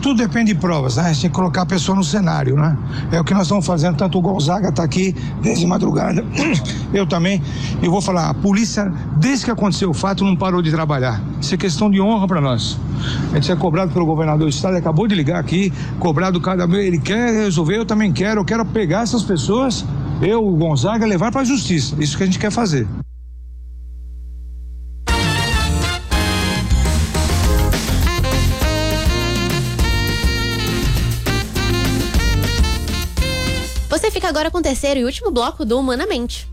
tudo depende de provas, né? A gente tem que colocar a pessoa no cenário, né? É o que nós estamos fazendo, tanto o Gonzaga está aqui desde madrugada, eu também. Eu vou falar, a polícia, desde que aconteceu o fato, não parou de trabalhar. Isso é questão de honra para nós. A gente é cobrado pelo governador do estado, ele acabou de ligar aqui, cobrado cada vez, ele quer resolver, eu também quero, pegar essas pessoas, o Gonzaga, levar para a justiça. Isso que a gente quer fazer. Você fica agora com o terceiro e último bloco do Humanamente.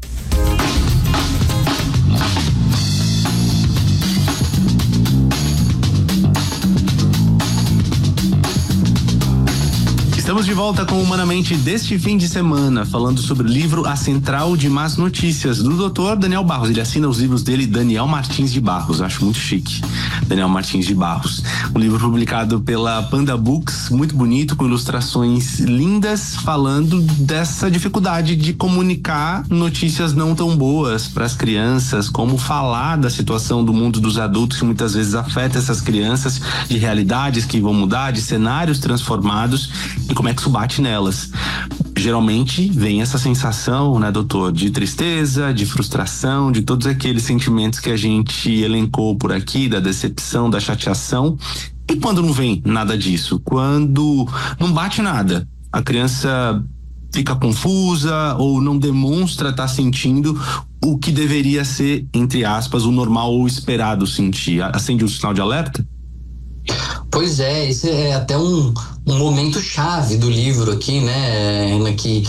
Estamos de volta com Humanamente deste fim de semana, falando sobre o livro A Central de Más Notícias, do Dr. Daniel Barros. Ele assina os livros dele, Daniel Martins de Barros, acho muito chique. Daniel Martins de Barros. Um livro publicado pela Panda Books, muito bonito, com ilustrações lindas, falando dessa dificuldade de comunicar notícias não tão boas para as crianças, como falar da situação do mundo dos adultos que muitas vezes afeta essas crianças, de realidades que vão mudar, de cenários transformados, e como é que isso bate nelas. Geralmente vem essa sensação, né, doutor, de tristeza, de frustração, de todos aqueles sentimentos que a gente elencou por aqui, da decepção, da chateação. E quando não vem nada disso? Quando não bate nada, a criança fica confusa ou não demonstra estar sentindo o que deveria ser, entre aspas, o normal ou esperado sentir. Acende um sinal de alerta? Pois é, esse é até um momento chave do livro aqui, né, que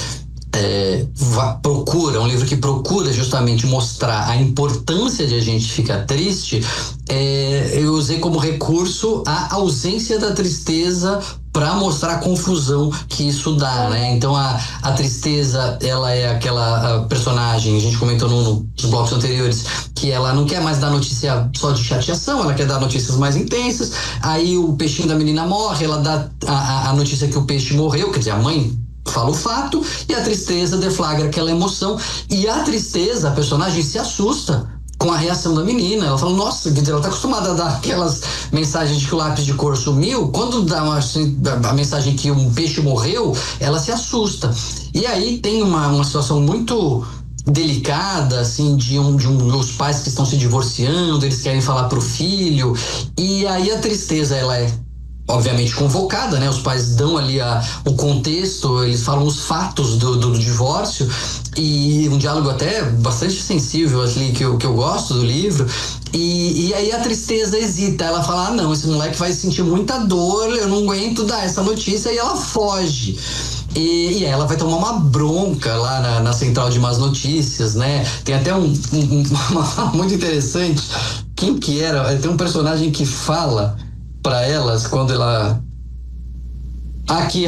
um livro que procura justamente mostrar a importância de a gente ficar triste. Eu usei como recurso a ausência da tristeza para mostrar a confusão que isso dá, né? Então a tristeza, ela é aquela personagem, a gente comentou nos blocos anteriores, que ela não quer mais dar notícia só de chateação, ela quer dar notícias mais intensas. Aí o peixinho da menina morre, ela dá a notícia que o peixe morreu, quer dizer, a mãe fala o fato, e a tristeza deflagra aquela emoção, e a tristeza, a personagem se assusta com a reação da menina. Ela fala, nossa, ela tá acostumada a dar aquelas mensagens de que o lápis de cor sumiu, quando dá a mensagem que um peixe morreu, ela se assusta. E aí tem uma situação muito delicada, assim, de os pais que estão se divorciando, eles querem falar pro filho, e aí a tristeza, ela é obviamente convocada, né? Os pais dão ali o contexto, eles falam os fatos do divórcio, e um diálogo até bastante sensível ali, que eu gosto do livro. E aí a tristeza hesita, ela fala, não, esse moleque vai sentir muita dor, eu não aguento dar essa notícia, e ela foge. E ela vai tomar uma bronca lá na Central de Más Notícias, né? Tem até uma fala muito interessante. Quem que era? Tem um personagem que fala para elas quando ela aqui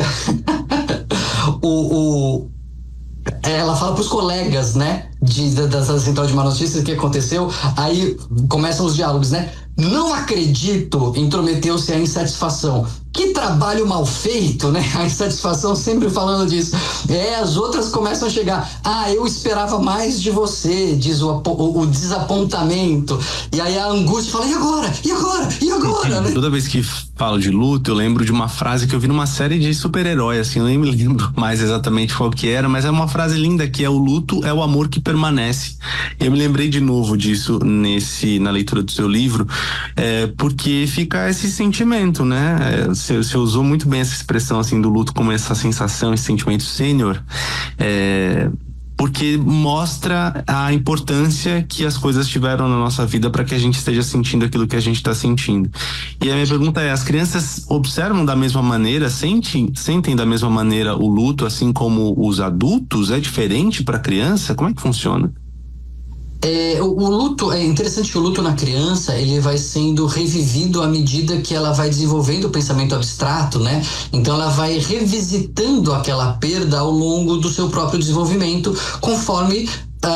ela fala pros colegas, né, da Central de Más Notícias, o que aconteceu. Aí começam os diálogos, né? Não acredito, intrometeu-se a insatisfação. Que trabalho mal feito, né? A insatisfação sempre falando disso. As outras começam a chegar. Eu esperava mais de você, diz o desapontamento. E aí a angústia fala, e agora? E agora? E agora? Né? Toda vez que falo de luto, eu lembro de uma frase que eu vi numa série de super-herói, assim, eu nem me lembro mais exatamente qual que era, mas é uma frase linda que é: o luto é o amor que permanece. Eu me lembrei de novo disso na leitura do seu livro, porque fica esse sentimento, né? Você usou muito bem essa expressão, assim, do luto como essa sensação, esse sentimento sênior, porque mostra a importância que as coisas tiveram na nossa vida para que a gente esteja sentindo aquilo que a gente está sentindo. E a minha pergunta é: as crianças observam da mesma maneira, sentem da mesma maneira o luto, assim como os adultos? É diferente para a criança? Como é que funciona? O luto, é interessante que o luto na criança, ele vai sendo revivido à medida que ela vai desenvolvendo o pensamento abstrato, né? Então ela vai revisitando aquela perda ao longo do seu próprio desenvolvimento, conforme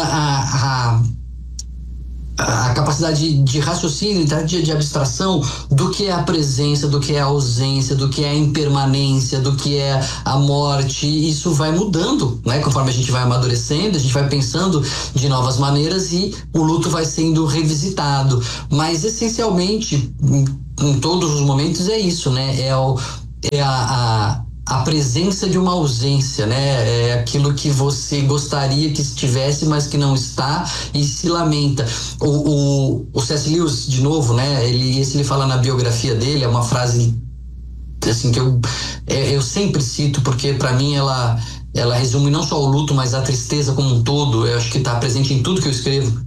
a capacidade de raciocínio, de abstração do que é a presença, do que é a ausência, do que é a impermanência, do que é a morte. Isso vai mudando, né? Conforme a gente vai amadurecendo, a gente vai pensando de novas maneiras e o luto vai sendo revisitado. Mas essencialmente, em todos os momentos, é isso, né? é a presença de uma ausência, né? É aquilo que você gostaria que estivesse, mas que não está e se lamenta. O C.S. Lewis, de novo, né? Ele fala na biografia dele, é uma frase assim que eu sempre cito, porque para mim ela resume não só o luto, mas a tristeza como um todo. Eu acho que está presente em tudo que eu escrevo.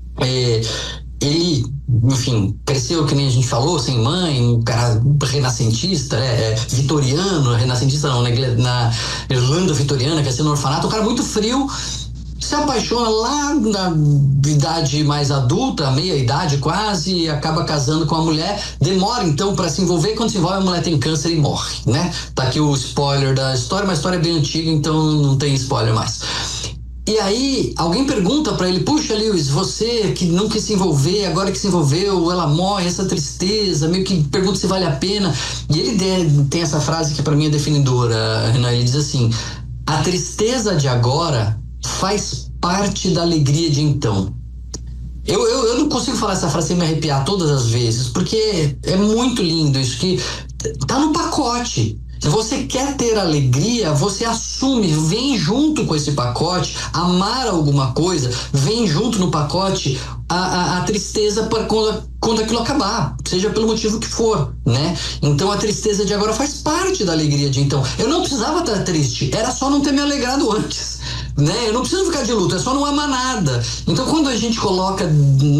Ele, enfim, cresceu, que nem a gente falou, sem mãe, um cara renascentista, né? Vitoriano, renascentista não, na Irlanda vitoriana, que é no orfanato, um cara muito frio, se apaixona lá na idade mais adulta, meia idade quase, e acaba casando com a mulher, demora então para se envolver, quando se envolve a mulher tem câncer e morre, né? Tá aqui o spoiler da história, mas a história é bem antiga, então não tem spoiler mais. E aí, alguém pergunta pra ele, puxa, Lewis, você que não quis se envolver, agora que se envolveu, ela morre, essa tristeza, meio que pergunta se vale a pena. E ele tem essa frase que pra mim é definidora, Renan, ele diz assim: a tristeza de agora faz parte da alegria de então. Eu não consigo falar essa frase sem me arrepiar todas as vezes, porque é muito lindo isso, que tá no pacote. Se você quer ter alegria, você assume, vem junto com esse pacote, amar alguma coisa, vem junto no pacote a tristeza para quando aquilo acabar, seja pelo motivo que for, né? Então a tristeza de agora faz parte da alegria de então. Eu não precisava estar triste, era só não ter me alegrado antes, né? Eu não preciso ficar de luto, é só não amar nada. Então quando a gente coloca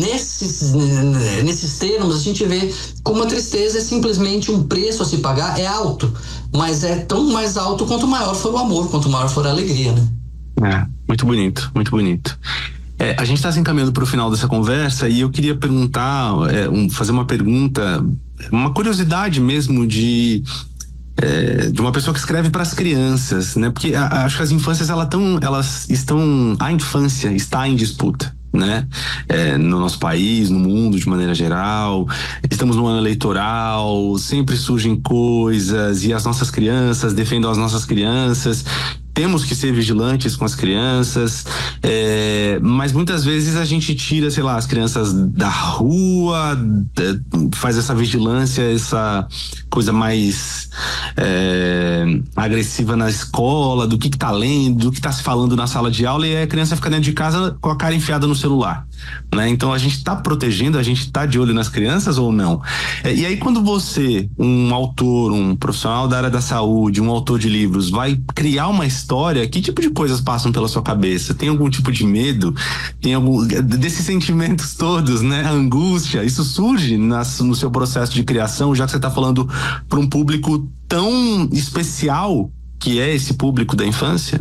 nesses termos, a gente vê como a tristeza é simplesmente um preço a se pagar, é alto, mas é tão mais alto quanto maior for o amor, quanto maior for a alegria, né? Muito bonito, muito bonito. A gente está se encaminhando para o final dessa conversa e eu queria perguntar, fazer uma pergunta, uma curiosidade mesmo de uma pessoa que escreve para as crianças, né? Porque acho que as infâncias a infância está em disputa, né? No nosso país, no mundo de maneira geral, estamos no ano eleitoral, sempre surgem coisas e as nossas crianças defendem as nossas crianças. Temos que ser vigilantes com as crianças, mas muitas vezes a gente tira, sei lá, as crianças da rua, faz essa vigilância, essa coisa mais agressiva na escola, do que tá lendo, do que tá se falando na sala de aula, e a criança fica dentro de casa com a cara enfiada no celular, né? Então a gente tá protegendo, a gente tá de olho nas crianças ou não? E aí quando você, um autor, um profissional da área da saúde, um autor de livros, vai criar uma história, que tipo de coisas passam pela sua cabeça? Tem algum tipo de medo? Tem algum desses sentimentos todos, né? A angústia, isso surge no seu processo de criação, já que você está falando para um público tão especial que é esse público da infância?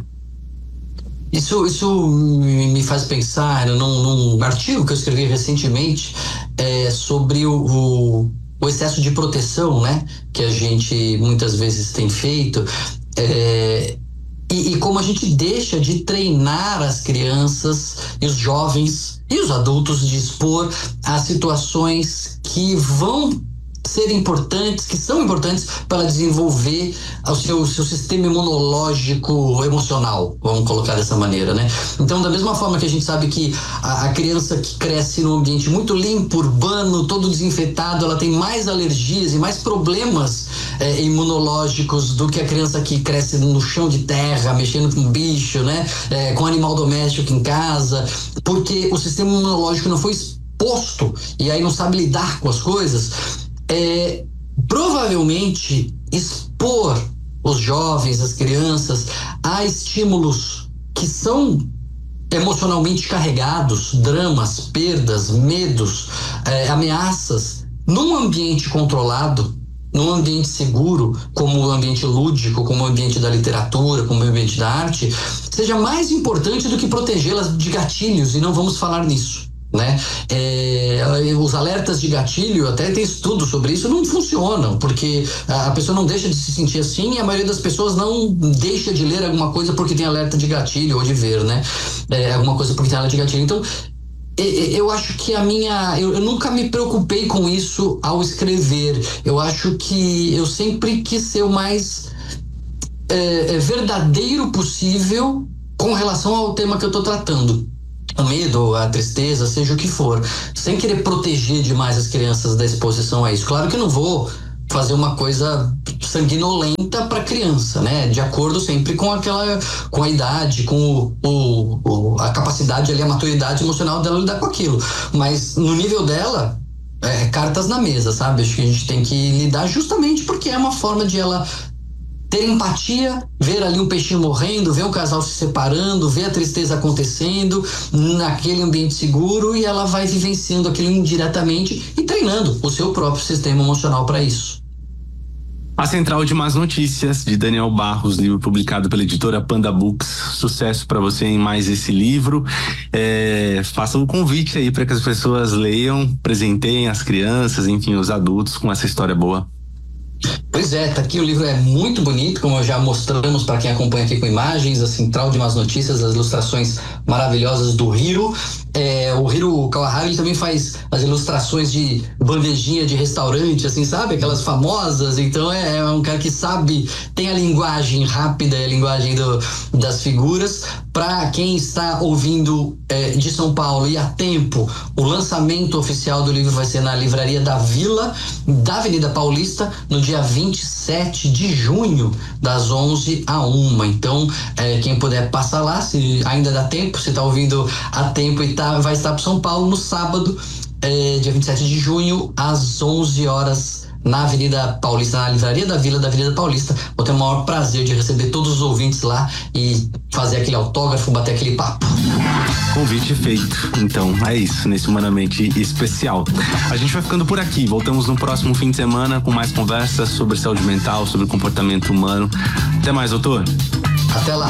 Isso me faz pensar num artigo que eu escrevi recentemente sobre o excesso de proteção, né? Que a gente muitas vezes tem feito. E como a gente deixa de treinar as crianças e os jovens e os adultos de expor a situações que vão ser importantes, que são importantes para desenvolver o seu sistema imunológico emocional, vamos colocar dessa maneira, né? Então, da mesma forma que a gente sabe que a criança que cresce num ambiente muito limpo, urbano, todo desinfetado, ela tem mais alergias e mais problemas imunológicos do que a criança que cresce no chão de terra, mexendo com bicho, né? Com animal doméstico em casa, porque o sistema imunológico não foi exposto e aí não sabe lidar com as coisas. Provavelmente expor os jovens, as crianças a estímulos que são emocionalmente carregados, dramas, perdas, medos, ameaças, num ambiente controlado, num ambiente seguro, como o ambiente lúdico, como o ambiente da literatura, como o ambiente da arte, seja mais importante do que protegê-las de gatilhos, e não vamos falar nisso, né? Os alertas de gatilho, até tem estudo sobre isso, não funcionam, porque a pessoa não deixa de se sentir assim, e a maioria das pessoas não deixa de ler alguma coisa porque tem alerta de gatilho, ou de ver, né? Alguma coisa porque tem alerta de gatilho. Então, eu acho que eu nunca me preocupei com isso ao escrever. Eu acho que eu sempre quis ser o mais verdadeiro possível com relação ao tema que eu estou tratando. O medo, a tristeza, seja o que for, sem querer proteger demais as crianças da exposição a isso. Claro que eu não vou fazer uma coisa sanguinolenta para criança, né? De acordo sempre com a idade, com a capacidade ali, a maturidade emocional dela lidar com aquilo. Mas no nível dela, cartas na mesa, sabe? Acho que a gente tem que lidar justamente porque é uma forma de ela ter empatia, ver ali um peixinho morrendo, ver um casal se separando, ver a tristeza acontecendo naquele ambiente seguro, e ela vai vivenciando aquilo indiretamente e treinando o seu próprio sistema emocional para isso. A Central de Más Notícias, de Daniel Barros, livro publicado pela editora Panda Books. Sucesso para você em mais esse livro. Faça um convite aí para que as pessoas leiam, presenteiem as crianças, enfim, os adultos com essa história boa. Pois é, tá aqui, o livro é muito bonito, como já mostramos para quem acompanha aqui com imagens, a Central de Más Notícias, as ilustrações maravilhosas do Hiro. O Hiro Kawahara, ele também faz as ilustrações de bandejinha de restaurante, assim, sabe? Aquelas famosas. Então é um cara que sabe, tem a linguagem rápida, a linguagem das figuras. Para quem está ouvindo de São Paulo e a tempo, o lançamento oficial do livro vai ser na Livraria da Vila, da Avenida Paulista, no dia 27 de junho, das 11 à 1. Então, quem puder passar lá, se ainda dá tempo, se está ouvindo a tempo e vai estar para São Paulo no sábado, dia 27 de junho, às 11 horas, na Avenida Paulista, na Livraria da Vila, da Avenida Paulista. Vou ter o maior prazer de receber todos os ouvintes lá e fazer aquele autógrafo, bater aquele papo. Convite feito. Então, é isso, nesse Humanamente Especial. A gente vai ficando por aqui. Voltamos no próximo fim de semana com mais conversas sobre saúde mental, sobre comportamento humano. Até mais, doutor. Até lá.